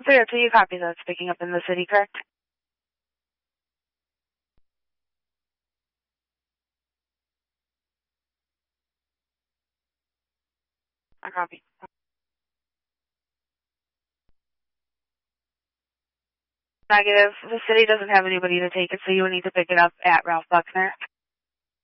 302, you copy that. It's picking up in the city, correct? I copy. Negative. The city doesn't have anybody to take it, so you would need to pick it up at Ralph Buckner.